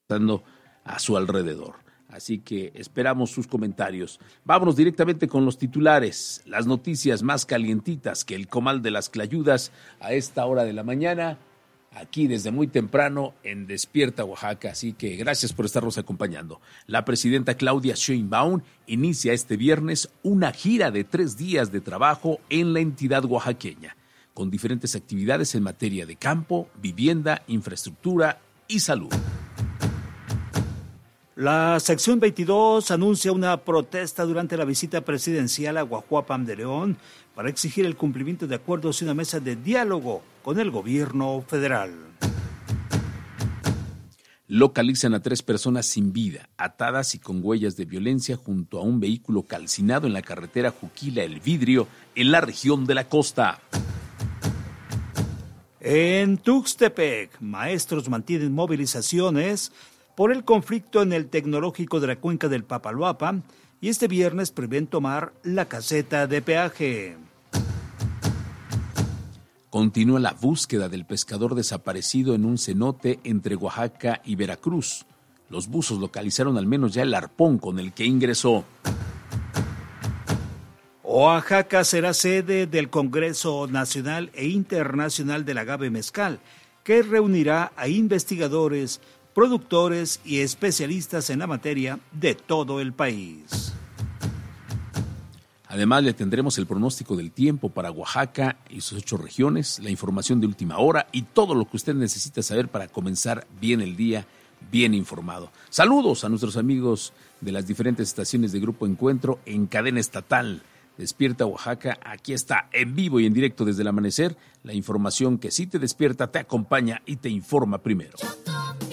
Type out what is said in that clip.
pasando a su alrededor. Así que esperamos sus comentarios. Vámonos directamente con los titulares, las noticias más calientitas que el comal de las clayudas a esta hora de la mañana, aquí desde muy temprano en Despierta Oaxaca. Así que gracias por estarnos acompañando. La presidenta Claudia Sheinbaum inicia este viernes una gira de 3 días de trabajo en la entidad oaxaqueña, con diferentes actividades en materia de campo, vivienda, infraestructura y salud. La sección 22 anuncia una protesta durante la visita presidencial a Guajuapan de León para exigir el cumplimiento de acuerdos y una mesa de diálogo con el gobierno federal. Localizan a 3 personas sin vida, atadas y con huellas de violencia junto a un vehículo calcinado en la carretera Juquila-El Vidrio, en la región de la costa. En Tuxtepec, maestros mantienen movilizaciones por el conflicto en el tecnológico de la cuenca del Papaloapan y este viernes prevén tomar la caseta de peaje. Continúa la búsqueda del pescador desaparecido en un cenote entre Oaxaca y Veracruz. Los buzos localizaron al menos ya el arpón con el que ingresó. Oaxaca será sede del Congreso Nacional e Internacional del Agave Mezcal, que reunirá a investigadores, productores y especialistas en la materia de todo el país. Además, le tendremos el pronóstico del tiempo para Oaxaca y sus 8 regiones, la información de última hora y todo lo que usted necesita saber para comenzar bien el día, bien informado. Saludos a nuestros amigos de las diferentes estaciones de Grupo Encuentro en cadena estatal. Despierta Oaxaca, aquí está en vivo y en directo desde el amanecer, la información que sí te despierta, te acompaña y te informa primero.